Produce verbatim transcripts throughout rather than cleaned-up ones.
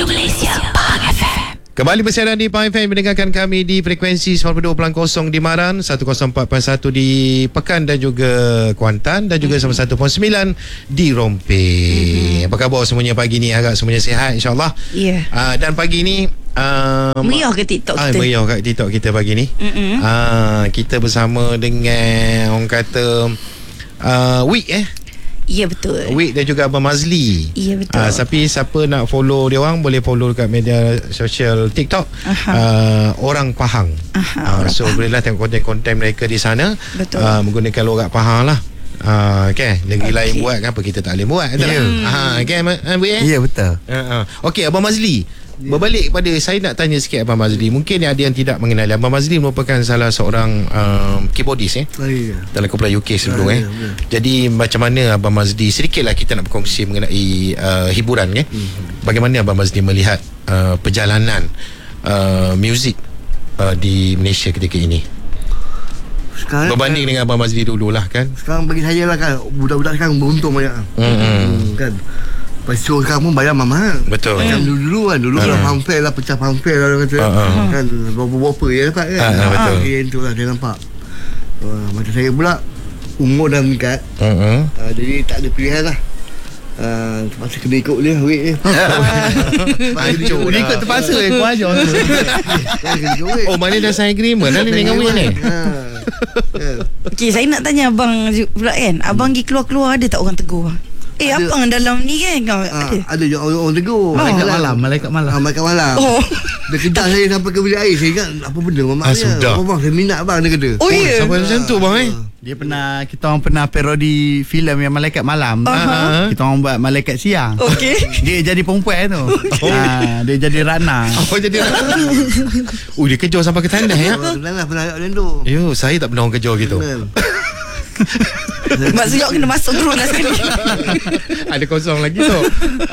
Radio Malaysia Pahang F M. Kembali bersiaran di Pahang F M, mendengarkan kami di frekuensi sembilan puluh dua perpuluhan kosong di Maran, seratus empat perpuluhan satu di Pekan dan juga Kuantan, dan juga mm-hmm. seratus satu perpuluhan sembilan di Rompe. Mm-hmm. Apa khabar semuanya pagi ni? Harap semuanya sihat, insyaAllah. Ya. Yeah. Uh, dan pagi ni um, meriah ke TikTok ah, kita? Meriah kat TikTok kita pagi ni. Mm-hmm. uh, Kita bersama dengan orang kata uh, Week eh Ya, betul. Week dan juga Abang Mazli. Ya, betul. Uh, tapi siapa nak follow dia orang, boleh follow dekat media sosial TikTok uh, Orang Pahang. uh, So bolehlah tengok konten-konten mereka di sana. Betul. uh, Menggunakan logat Pahang lah. Uh, okay, negeri okay. lain buat, kenapa kita tak boleh buat? Ya, yeah. uh, okay, uh, ya yeah, betul. uh, uh. Okay, Abang Mazli, yeah. berbalik pada, saya nak tanya sikit Abang Mazli. Mungkin ada yang tidak mengenali Abang Mazli merupakan salah seorang um, keyboardist eh? oh, yeah. dalam kumpulan U K sebelum oh, eh. Yeah, yeah. Jadi macam mana Abang Mazli, sedikitlah kita nak berkongsi mengenai uh, hiburan eh? mm-hmm. Bagaimana Abang Mazli melihat uh, perjalanan uh, muzik uh, di Malaysia ketika ini? Sekarang berbanding kan, dengan Abang Mazli dulu lah kan. Sekarang bagi saya lah kan, budak-budak sekarang beruntung banyak. mm-hmm. hmm, kan Lepas show sekarang pun bayar mahal. Betul. Macam mm. dulu-dulu kan, dulu uh-huh. lah pamphlet lah, pecah pamphlet lah kata. uh-huh. Kan berapa-berapa je dapat kan. uh-huh. Betul. Okay, itu lah dia nampak. uh, Macam saya pula, umur dah meningkat. uh-huh. uh, Jadi tak ada pilihan lah. Uh, terpaksa kena ikut dia wait dia. Hancur dia ikut terpaksa eh, kau ajar. Oh, mana dah sign agreement dah ni dengan Win ni. Okey, saya nak tanya abang pula kan. Abang pergi keluar-keluar, ada tak orang tegur? Eh, ada. Abang dalam ni kan kau ha, ada. Ada je orang, orang tegur. Oh. Malaikat malam, malaikat malam. Ha, malaikat malam. Oh. Dia kejar saya sampai ke bilik air. Saya ingat apa benda mamak ah, dia. Oh, bang, saya minat bang dia kata. Oh, ya. Sampai macam tu bang eh. Dia pernah, kita orang pernah parodi filem yang Malaikat Malam. uh-huh. Kita orang buat Malaikat Siang. Okey. Dia jadi perempuan tu. Okay. Ha, dia jadi Rana. Oh, jadi Rana. Oh, dia kejar sampai ke tandas ya. Pernah lah, pernah macam tu. Yo, saya tak pernah orang kejar gitu. Mak Suyok kena masuk dulu lah sekali. Ada kosong lagi tu.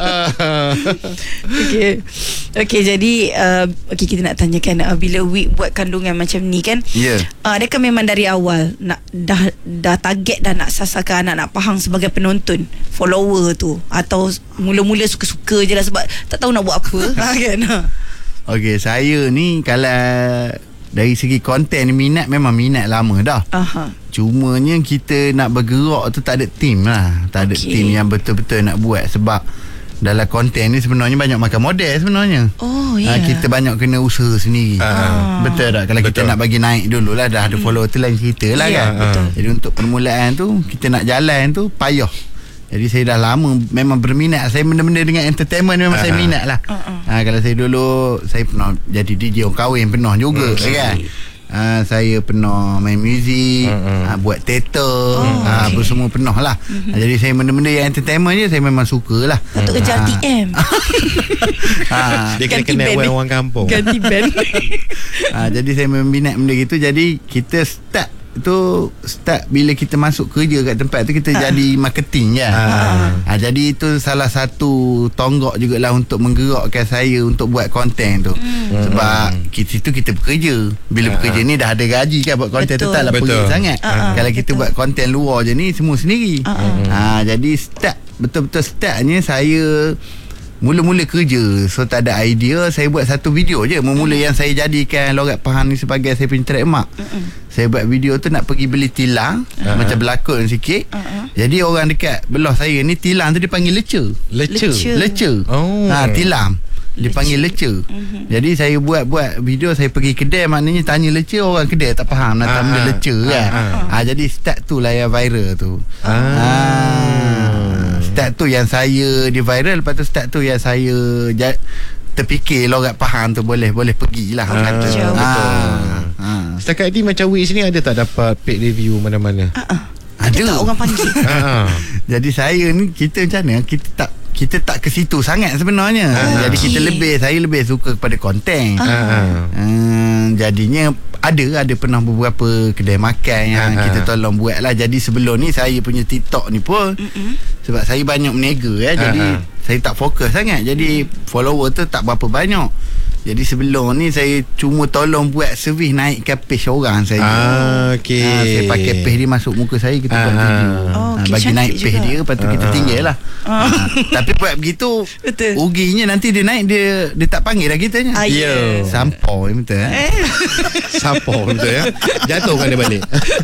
Okey. Okey, jadi uh, okay, kita nak tanyakan uh, bila Week buat kandungan macam ni kan. Ya. Yeah. Uh, adakah memang dari awal nak dah dah target dah nak sasarkan anak-anak Pahang sebagai penonton, follower tu, atau mula-mula suka-suka je lah sebab tak tahu nak buat apa. Ha kan. Okey, saya ni kalau dari segi konten minat, memang minat lama dah. Aha. Cumanya kita nak bergerak tu tak ada team lah. Tak ada okay. team yang betul-betul nak buat. Sebab dalam konten ni sebenarnya banyak makan model sebenarnya. Oh ya. Yeah. Ha, kita banyak kena usaha sendiri. Ah. Betul tak? Kalau betul. Kita nak bagi naik dulu lah, dah ada follower tu lain cerita lah yeah, kan. Betul. Jadi untuk permulaan tu, kita nak jalan tu payah. Jadi saya dah lama memang berminat. Saya benda-benda dengan entertainment memang uh-huh. saya minat lah. uh-huh. ha, Kalau saya dulu, saya pernah jadi D J orang kahwin, pernah juga. uh-huh. kan? ha, Saya pernah main muzik, uh-huh. ha, buat teater, oh, ha, okay. semua pernah lah. uh-huh. ha, Jadi saya benda-benda yang entertainment je saya memang suka lah. Untuk kerja ha. T M. ha, Dia kena kenal orang kampung. Ganti band. ha, Jadi saya memang minat benda gitu. Jadi kita start tu start bila kita masuk kerja kat tempat tu, kita ha. jadi marketing kan. ha. ha, Jadi itu salah satu tonggak jugalah untuk menggerakkan saya untuk buat konten tu. hmm. Sebab kita tu kita bekerja. Bila ha. bekerja ni dah ada gaji kan, buat konten tu taklah pergi sangat. ha. Kalau kita betul. buat konten luar je ni semua sendiri. ha. Ha, Jadi start betul-betul startnya saya mula-mula kerja, so tak ada idea. Saya buat satu video je. Mula-mula mm. yang saya jadikan logat Pahang ni sebagai saya punya trademark. Mm-mm. Saya buat video tu nak pergi beli tilang, uh-huh. macam berlakon sikit. uh-huh. Jadi orang dekat belah saya ni, tilang tu dia panggil leca. Leca? Leca. Oh. Ha, tilam dia leca. Panggil leca. uh-huh. Jadi saya buat-buat video, saya pergi kedai, maknanya tanya leca, orang kedai tak faham nak uh-huh. benda leca kan. uh-huh. ha, Jadi start tu lah yang viral tu. uh-huh. ha. Start tu yang saya di viral. Lepas tu start tu yang saya jat, terfikir logat Pahang tu boleh boleh pergilah. Ah, kata. Betul. Ha. Setakat ni macam Week sini ada tak dapat paid review mana-mana? Uh-uh. Ada. Tak orang panggil. Jadi saya ni, kita macam mana, kita tak kita tak ke situ sangat sebenarnya. uh, Jadi okay. kita lebih, saya lebih suka kepada konten. uh. uh, Jadinya ada ada pernah beberapa kedai makan yang uh, kita tolong buat lah. Jadi sebelum ni saya punya TikTok ni pun uh-uh. sebab saya banyak meniaga ya, jadi uh, uh. saya tak fokus sangat. Jadi follower tu tak berapa banyak. Jadi sebelum ni saya cuma tolong buat servis naikkan page orang saya. Ah, okey. Ah, saya pakai page dia masuk muka saya, kita Ah, buat video. Oh, Ah, okey, bagi cantik naik page juga. dia, lepas tu kita tinggal lah. Ah. Tapi buat begitu, Betul. ruginya nanti dia naik, dia dia tak panggil dah kitanya. Ah, Ya. ya. Sampau betul eh? Eh. Sampau betul ya. Jatuhkan dia balik.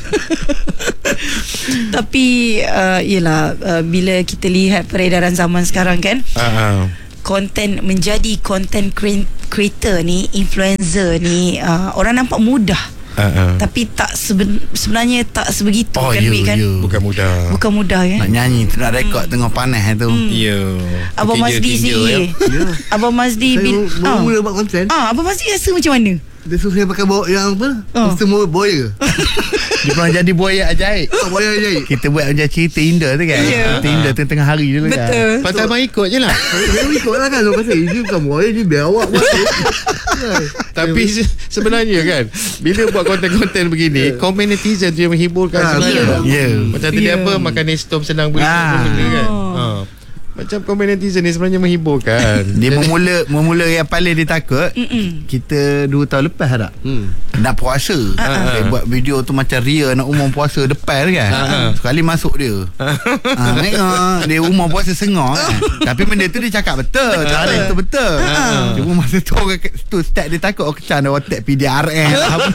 Tapi uh, yelah uh, bila kita lihat peredaran zaman sekarang kan, Ah, konten menjadi content cre- creator ni, influencer ni, uh, orang nampak mudah. ah, ah. Tapi tak seben- sebenarnya tak sebegitu Oh, kan, ya, Wik, kan? ya. Bukan mudah. Bukan mudah kan? Nak nyanyi tu, nak rekod hmm. tengah panas tu. Ya. Abang Mazdi Tinja-tinja, sendiri. ya. Abang Mazdi Saya bil- ah. mula buat konten. Ah, Abang Mazdi rasa macam mana? Dia suruh saya pakai bawa yang apa? Oh. Customer boy ke? Dia pernah jadi buaya ajaib. Oh, boy aja. Kita buat macam cerita Indah tu kan. Ya. Cerita Indah tengah-tengah hari dulu kan. Betul. Pasal abang ikut je lah. Saya ikut lah kan. Dia kata, ini bukan boy, dia biar awak buat. Tapi se- sebenarnya kan, bila buat konten-konten begini, komen netizen tu yang menghiburkan Ah, sebenarnya. ya. Macam tadi Ya. apa, makan Nestom senang beli Ah. benda kan. Oh. Ha. Macam komen netizen ni sebenarnya menghiburkan. Dia memula memula yang paling dia takut. Mm-mm. Kita dua tahun lepas tak? Hmm. Nak puasa. Saya buat video tu macam Ria nak umum puasa depan kan. Ah. Sekali masuk dia. Ah, tengok dia umum puasa sengah kan. Tapi benda tu dia cakap betul. Cara itu betul. Cuma masa tu orang ke- tu start dia takut oh kecam dia otak P D R S.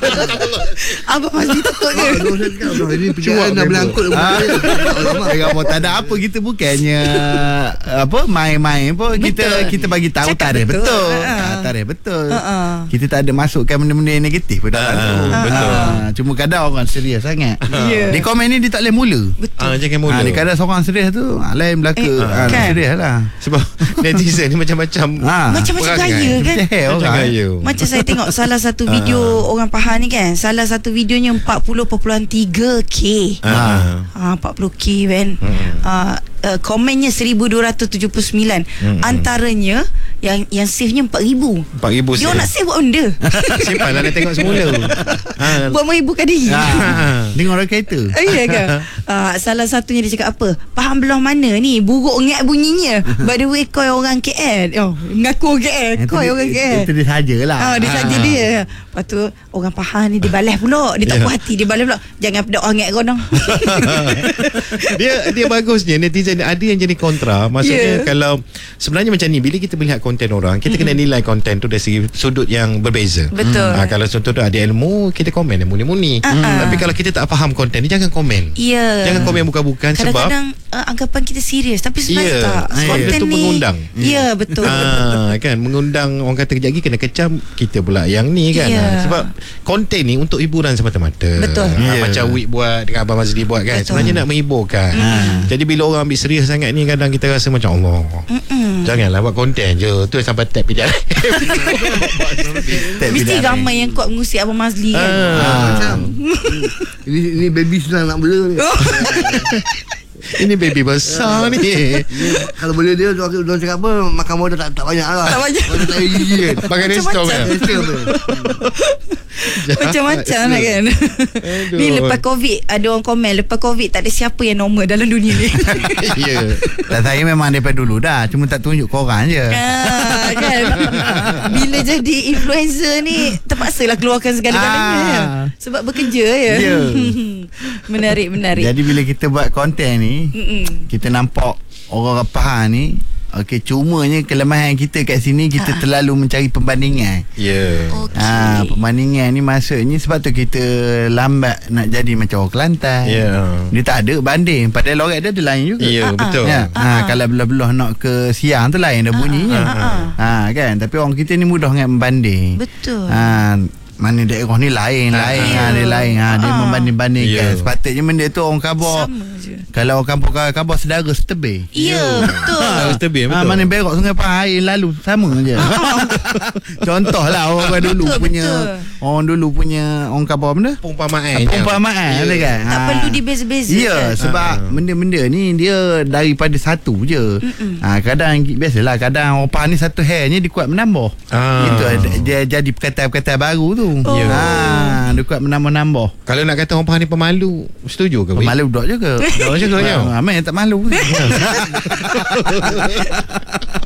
Abang Mazdi takut ke? Ah, dia saya cakap, "Dah, ini Cuak perjalanan dah member." berangkut. Ah, Dia kata, tak ada apa, kita bukannya apa main-main pun, kita Betul. kita bagi tahu Cakap tarikh betul. betul. Ha. Ah, tarikh betul. Ha, ha. Kita tak ada masukkan benda-benda yang negatif pada dalam tu. betul. Ah, cuma kadang orang serius sangat. Ya. Di komen ni dia tak boleh mula. Betul. Ah, jangan Ha, mula. dia kadang seorang serius tu ah, lain belaka. Eh, Ah, kan? serius lah. Sebab netizen ni macam-macam. Ah. Macam-macam perangai. gaya kan? Macam hair Macam orang. gaya. Macam saya tengok salah satu video orang Pahang ni kan, salah satu videonya empat puluh perpuluhan tiga K. Ah. Ah, empat puluh K kan. Ah, uh, komennya seribu dua ratus tujuh puluh sembilan. Antaranya yang yang save-nya empat ribu. empat ribu Dia orang nak save buat benda. simpan lah nak tengok semula. Ha. Buat menghiburkan diri. Ah, dengar orang kereta. Ah, ya ke? Ah, salah satunya dia cakap apa? Faham belah mana ni? Buruk ngat bunyinya. By the way, kau orang K L. Oh, mengaku K L. Itu Kau dia- orang K L. Itu dia sajalah. Ah, dia saja dia. Lepas tu orang Pahang ni dia balas pula. Dia tak Ya. puas hati, dia balas pula. Jangan pedak orang ngat kau dong. dia dia bagusnya netizen ada yang jadi kontra. Maksudnya Yeah. kalau sebenarnya macam ni, bila kita melihat konten orang, kita kena nilai konten tu dari segi sudut yang berbeza. Betul. Ha, kalau contoh tu ada ilmu, kita komen yang muni-muni. Ah-ah. Tapi kalau kita tak faham konten ni, jangan komen. Ya. Jangan komen bukan-bukan sebab Kadang-kadang uh, anggapan kita serius, tapi sebenarnya Ya, tak. sebab Konten dia tu ni mengundang. Ya, betul. Ah, kan mengundang orang kata kejap lagi kena kecam, kita pula yang ni kan. Ya. Ah, sebab konten ni untuk hiburan semata-mata. Betul. Ah, Ya. Macam Wik buat dengan Abang Mazli buat kan. Betul. Sebenarnya nak menghiburkan. Jadi bila orang ambil serius sangat ni, kadang kita rasa macam Allah. Mm-mm. Janganlah buat konten je. Tu sampai tap P D R. Mesti ramai yang kuat mengusik Abang Mazli kan. Ah. Macam ini ini baby senang nak bela ni. Ini baby besar ni. Kalau bela dia, dia dia cakap apa, makan modal tak tak banyak lah. Tak banyak. Modal tak gigi kan. Pakai Nestom kan. Extra apa? Macam-macam lah kan. Ni lepas Covid, ada orang komen, lepas Covid tak ada siapa yang normal dalam dunia ni. Ya. Dan saya memang daripada dulu dah, cuma tak tunjuk korang je. Ah, kan. Bila jadi influencer ni, terpaksalah keluarkan segala-galanya. Ah. Sebab bekerja ya. Ya. Menarik, menarik. Jadi bila kita buat konten ni, Mm-mm. kita nampak orang Pahang ni, okey, cumanya kelemahan kita kat sini, kita terlalu mencari pembandingan. Ya. Okey. Ah, pembandingan ni maksudnya sebab tu kita lambat nak jadi macam orang Kelantan. Ya. Dia tak ada banding, padahal orang dia ada lain juga. Ya, betul. Ya. Ha, kalau belah-belah nak ke siang tu lain dah bunyinya. Ha, kan, tapi orang kita ni mudah dengan membanding. Betul. Ha, mana daerah ni lain, lain, ha, dia lain, ha, dia Ah. membanding-bandingkan. Ya. Sepatutnya benda tu orang khabar. Sama je. Kalau orang kampung khabar saudara setebih. Ya, betul. Ah, Tebing Ha, betul. mana berok Sungai Pahang air lalu sama je. Contohlah orang dulu Betul, punya betul. orang dulu punya orang khabar benda. Perumpamaan. Perumpamaan Ya. ada kan. Tak Ha. perlu dibeza-beza Ya, kan? sebab Ha. benda-benda ni dia daripada satu je. Ha, kadang biasalah kadang orang Pahang ni satu hairnya dia kuat menambah. Ah. Itu ada- dia jadi perkataan-perkataan baru tu. Oh. Ya. Ha, dia kuat menambah-nambah. Kalau nak kata orang Pahang ni pemalu, setuju ke Wik? Malu dok juga. Dok juga, ya. Ha, Amai tak malu.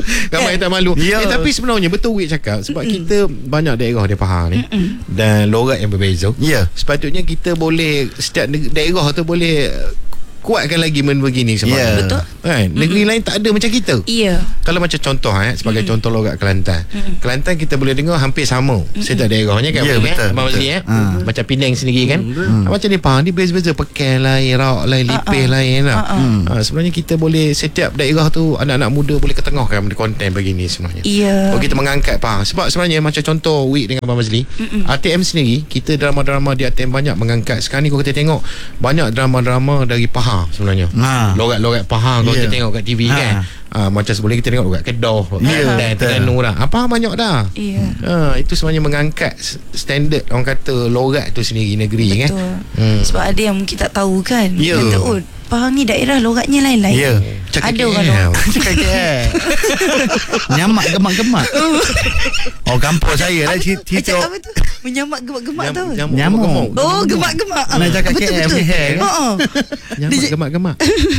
Ramai tak malu. Ya. Eh, tapi sebenarnya betul Wik cakap. Sebab Mm-mm. kita banyak daerah di Pahang ni. Mm-mm. Dan logat yang berbeza. Ya. Sepatutnya kita boleh, setiap daerah tu boleh kuatkan lagi men begini sebab yeah. Betul. Kan? Negeri mm-hmm. lain tak ada macam kita. Iya. Kalau macam contoh eh, sebagai mm-hmm. contoh logat Kelantan. Mm-hmm. Kelantan kita boleh dengar hampir sama mm-hmm. setiap daerahnya kan. Ya, yeah, betul. Abang Mazli eh. Ha. Macam Penang sendiri kan. Mm-hmm. Macam ni Pahang ni beza-beza, pekan lain, rak lain, lipih uh-uh. lain lah. Uh-uh. Ha, sebenarnya kita boleh setiap daerah tu anak-anak muda boleh ketengahkan benda konten begini sebenarnya. Iya. Oh, kita mengangkat Pahang. Sebab sebenarnya macam contoh Wik dengan Abang Mazli, mm-hmm. R T M sendiri, kita drama-drama di R T M banyak mengangkat. Sekarang ni kalau kita tengok banyak drama-drama dari Pahang sebenarnya. Ha. Logat-logat Pahang kalau yeah. kita tengok kat T V ha. kan. Ha, macam sebelum kita tengok logat Kedah, yeah. dan Terengganu dah. Apa banyak dah. Yeah. Ha, itu sebenarnya mengangkat standard orang kata logat tu sendiri negeri. Betul. Kan. Hmm. Sebab ada yang kita tahu kan. Yeah. Kata, oh, Pahang ni daerah logatnya lain-lain. Ya. Yeah. Ada orang logat. Cakap K L. Nyamak gemak-gemak. Oh, kampung saya lah cerita. Macam apa tu? Menyamak gemak-gemak tu. Nyamuk. Nyamuk. Oh, gemak-gemak. Nak cakap K L betul. hair. Oh. Nyamuk gemak-gemak.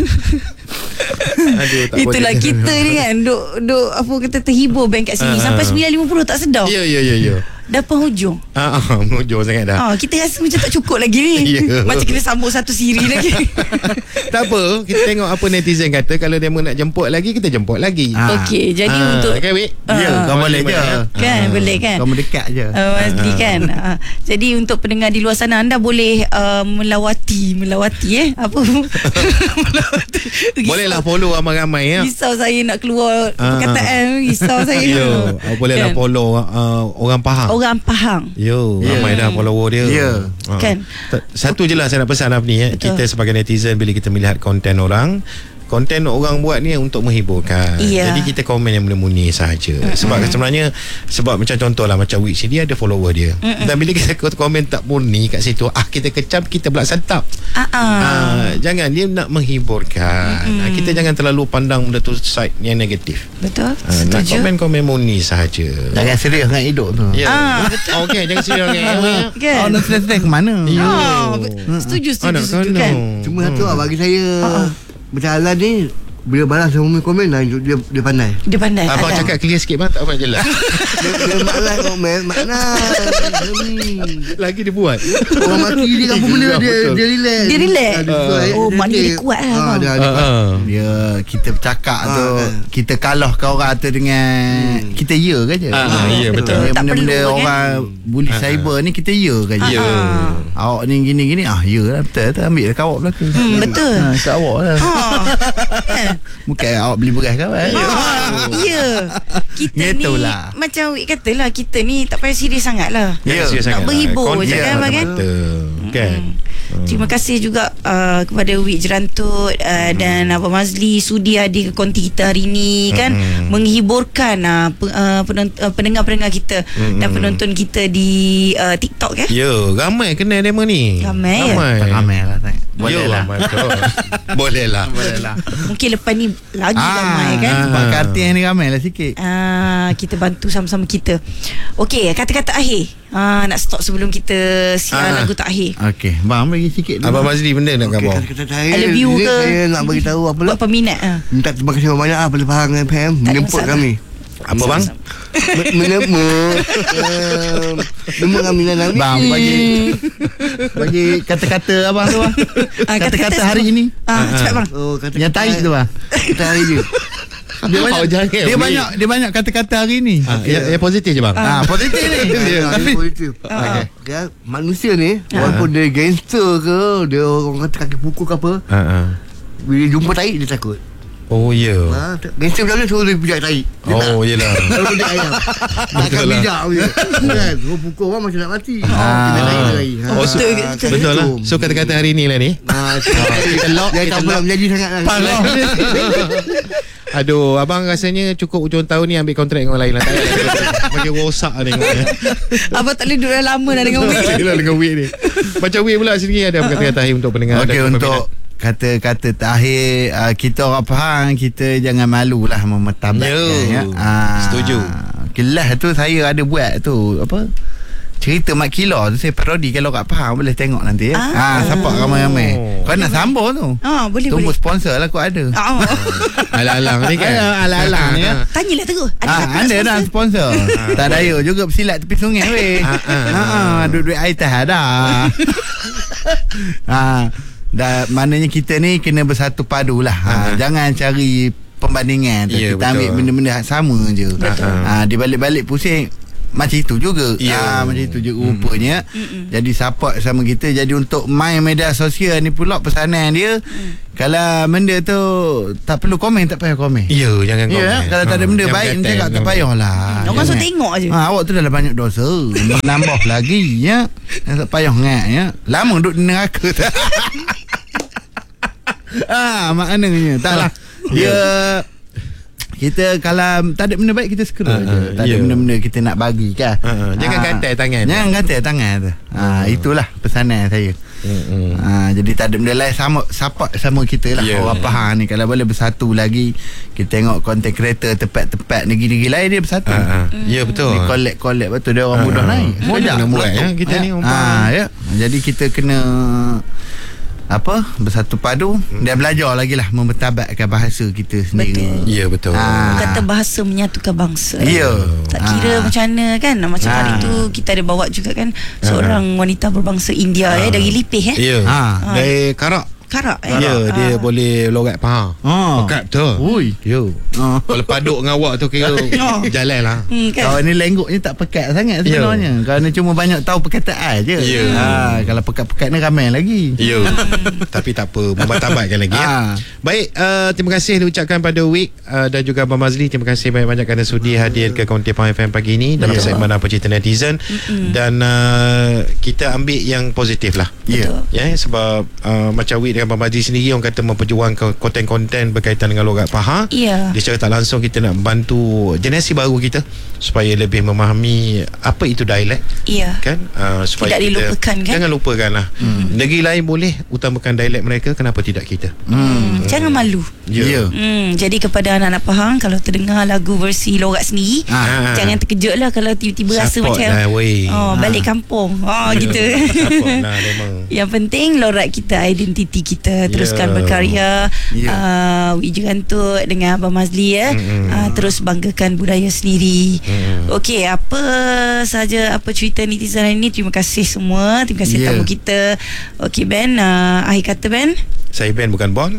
Aduh, tak itulah boleh. kita ni kan duk duk apa kata terhibur bank kat sini sampai sembilan lima puluh tak sedar. Ya ya ya ya. Dah penghujung. Ah, ah menghujung sangat dah. Ah, kita rasa macam tak cukup lagi ni. Yeah. Macam kena sambung satu siri lagi. Tak apa, kita tengok apa netizen kata. Kalau dia nak jemput lagi, kita jemput lagi. Ah. Okey, jadi Ah, untuk kan, Wik? Ya, Ah. kau boleh je. Kan, boleh kan? Kau mendekat je. Uh, Mazli kan. Uh, jadi untuk pendengar di luar sana, anda boleh uh, melawati melawati eh apa? melawati. Bolehlah follow ramai-ramai ya. Risau saya nak keluar Ah. perkataan, risau saya. Yo, bolehlah Kan? follow uh, orang Pahang. Orang Pahang. Yo, Yeah. ramai dah follower dia. Ya. Ha. Kan? T- Satu je lah saya nak pesan apa ni eh. Betul. Kita sebagai netizen bila kita melihat konten orang, konten orang buat ni untuk menghiburkan. Iya. Jadi kita komen yang murni sahaja. Mm-hmm. Sebab sebenarnya sebab macam contoh lah macam Wik dia ada follower dia. Mm-hmm. Dan bila kita komen tak murni kat situ, ah kita kecam, kita pula santap. Ah, ah. Ah, jangan, dia nak menghiburkan. Mm-hmm. Ah, kita jangan terlalu pandang benda tu side yang negatif. Betul. Ah, nak Setuju. komen-komen murni sahaja. Jangan serius dengan hidup tu. Ya. Ah, betul. Okey, jangan serius dengan. Kan? Oh, nak serius ke mana? Ya. Ah, be- setuju setuju, Anak setuju kena. kan. Cuma satu lah bagi saya Ah. macam Alan ni, bila balas semua komen lah, dia, dia pandai. Dia pandai. Abang Alan. cakap clear sikit bang, tak apa jelas. Dia, dia malas komen, makna hmm. Lagi dia buat. orang mati dia kampung benda, dia Betul. dia relax. Dia relax. Ah, dia sesuai. Oh, maknanya dia dia- kuat lah, Ah, abang. dia, dia kuat. Ah, ah. Ya, kita bercakap Ah, tu, kan. kita kalahkan orang tu dengan kita ya ke je. Ah, ya, betul. Yang Tak benda-benda perlu, kan? orang bully Ah, cyber ni kita ya ke je. Ya. Awak ni gini-gini, ah ya lah betul, betul ambil lah kat awak belakang. Hmm, betul. Ha, kat awak lah. Ah. Kan? Bukan awak beli beras kan? Ah, ya. Kita Itulah. ni macam Wik katalah, kita ni tak payah serius sangat lah. Ya, Ya. Nak berhibur je kan, abang, kan? Kan. Hmm. Terima kasih juga uh, kepada Wik Jerantut uh, dan Abang Mazli sudi hadir ke konti kita hari ni kan, Hmm. menghiburkan uh, pe- uh, penont- uh, pendengar-pendengar kita Hmm. dan penonton kita di uh, TikTok eh. Ya, ramai kenal demo ni. Ramai, ya? Ramai. Tak ramai lah tak. Boleh Ya, lah. ramai, betul. Boleh lah. Boleh lah. Mungkin lepas ni lagi Ah, ramai kan. Sebab kartin yang ni ramai lah sikit. Ah, kita bantu sama-sama kita. Okey, kata-kata akhir. Ah, nak stop sebelum kita siar Ah. lagu tak akhir. Okey, bang bagi sikit dulu. Abang Mazli benda nak Okey, khabar. kata-kata saya, I love you ni ke? saya nak bagi tahu apa lah. Buat peminat ah. Minta terima kasih banyak ah pada Pahang F M Tak ada menjemput masalah. kami. Apa bang? Menjemput. Menjemput kami dan kami. Bang bagi bagi kata-kata abang tu bang. Ah, Kata-kata hari ini. Ah, cepat bang. Oh, kata Yang tarik tu bang. Kata hari ni. Dia banyak Oh, jangan, dia Wik. banyak dia banyak kata-kata hari ni. Ah, yang, yang positif je bang. Ah, positif ni. Ya, Tapi dia positif. Ah. Okay. Manusia ni, walaupun dia gangster ke, dia orang kata kaki pukul ke apa, Ah, ah. bila jumpa tarik dia takut. Oh ya. Ha, gangster bilang dia suruh dia pijak tarik. Dia tak. Oh yelah. Kalau dia ayam. Takkan Betul lah. bijak je. Kan? Orang pukul orang macam nak mati. Ah. Kita tarik dia lari. Ha. Oh, so- Betul, Ah, betul. Betul lah. gitu. So kata-kata hari ni lah ni. Ha, kita lock. Dia tak boleh menjadi sangat lah. Pang lah. Aduh, abang rasanya cukup ujung tahun ni ambil kontrak dengan orang lain lah. Tak payah bagi rosak tengoknya. Abang tak boleh duduk dah lama dah dengan Wik. Yelah dengan Wik ni. Macam Wik pula sendiri ada kata-kata akhir untuk pendengar. Okey, dan untuk kata-kata terakhir, uh, kita orang Pahang, kita jangan malulah memertabatkan Yo. ya. Ah, Setuju. Kelas tu saya ada buat tu apa? cerita Mak Kilo tu saya parodi. Kalau kat Pahang boleh tengok nanti ya. Ah, ha, support ramai-ramai. Kau nak sambung tu. Ah, boleh Tunggu boleh. sponsor lah kau ada. Ah, Alang-alang ni kan. Alang-alang ni ya. tanyalah terus. Ada Ah, siapa nak ada dah sponsor? sponsor. Tak daya juga bersilat tepi sungai weh. Ha, duit-duit air teh ada. Ha, dah maknanya kita ni kena bersatu padu lah. Ha, jangan cari pembandingan. Ya, Kita ambil betul. benda-benda sama je. Ha, di balik-balik pusing macam itu juga. Ya. Ha, macam itu juga rupanya. Mm-mm. Jadi support sama kita. Jadi untuk main media sosial ni pula pesanan dia, mm. kalau benda tu tak perlu komen, tak payah komen. Ya, jangan komen. Ya, kalau tak ada benda Yang baik berkata, cakap tak payahlah. Orang masuk tengok je. Ha, awak tu dah lah banyak dosa. Nambah lagi ya. Tak payah ngak ya. Lama duduk di neraka tak. Ah, maknanya taklah. Dia kita kalau tak ada benda baik kita skru uh, je. Tak yeah. ada benda-benda kita nak bagi kan. Uh, uh, jangan ha, gantai tangan. Jangan gantai tangan tu. Ha, uh. itulah pesanan saya. Uh, ha, jadi tak ada benda lain, sama support sama kita lah. Yeah. Orang Pahang ni kalau boleh bersatu lagi. Kita tengok content creator tempat-tempat negeri-negeri lain dia bersatu. Uh, uh. Ya yeah, betul. Dia collect-collect betul dia orang uh, mudah naik. Mudah nak buat ya kita ya. ni orang Pahang. Ha, ya. Jadi kita kena apa bersatu padu hmm. dan belajar lagi lah mempertabatkan bahasa kita sendiri. Betul. Ya betul. Ha. Kata bahasa menyatukan bangsa. Ya. Tak kira ha. macam mana kan. Macam ha. hari tu kita ada bawa juga kan seorang wanita berbangsa India ha. ya dari Lipih eh. Ya. Ha. Dari Karak. Karak eh. Ya, ha. dia boleh logat Pahang. Ha. Pekat betul. Ui. Yo. Ha. Kalau paduk dengan awak tu kira jalan lah. Hmm, kan? Kau ni lengguknya tak pekat sangat sebenarnya. Kau ni cuma banyak tahu perkataan je. Ya. Ha. Kalau pekat-pekat ni ramai lagi. Ya. Tapi tak apa, mempertabatkan lagi ya. Baik, uh, terima kasih diucapkan pada Week uh, dan juga Abang Mazli. Terima kasih banyak-banyak kerana sudi hadir ke Konti Pahang F M pagi ini dalam ya. segmen Apa Cerita Netizen. Mm-mm. Dan uh, kita ambil yang positif lah. Ya. Ya, sebab uh, macam Week dengan Abang Mazli sendiri orang kata memperjuangkan konten-konten berkaitan dengan logat Pahang. Ya. Dia secara tak langsung kita nak bantu generasi baru kita supaya lebih memahami apa itu dialek. Ya. Kan? Uh, supaya tidak dilupakan kan? Jangan lupakan lah. Hmm. Negeri lain boleh utamakan dialek mereka, kenapa tidak kita? Hmm. Jangan malu. Ya. Yeah. Hmm. Jadi kepada anak-anak Pahang, kalau terdengar lagu versi logat sendiri, ah. jangan terkejut lah kalau tiba-tiba rasa Support macam lah, oh, balik ah. kampung. Oh gitu. Lah, yang penting lorat kita, identiti kita. Teruskan yeah. berkarya. Yeah. Uh, Wiju Gantut dengan Abang Mazli ya. Mm-hmm. Uh, terus banggakan budaya sendiri. Mm-hmm. Okey, apa saja apa cerita netizen hari ini. Terima kasih semua. Terima kasih yeah. tamu kita. Okey Ben, uh, akhir kata Ben. Saya Ben bukan Bon.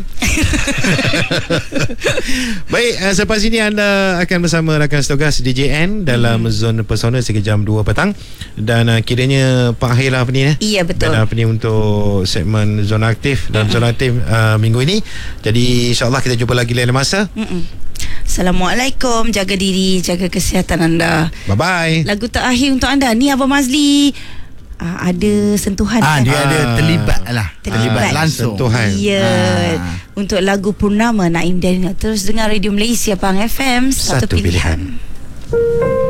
Baik, uh, selepas ini anda akan bersama rakan setugas D J N dalam hmm. Zon Pesona sehingga jam dua petang. Dan uh, kiranya Pak Akhir lah apa ni eh? Iya betul. Dan apa ni untuk segmen Zona Aktif dalam hmm. Zona Aktif uh, minggu ini. Jadi insyaAllah kita jumpa lagi lain masa. Hmm. Assalamualaikum. Jaga diri, jaga kesihatan anda. Bye-bye. Lagu terakhir untuk anda ni Abang Mazli. Ah, ada sentuhan ah, kan? Dia ada terlibat lah. Terlibat, terlibat langsung. Sentuhan. Ya. Ah. Untuk lagu Purnama Naim Daniel. Terus dengar Radio Malaysia Pahang F M. Satu, Satu pilihan, pilihan.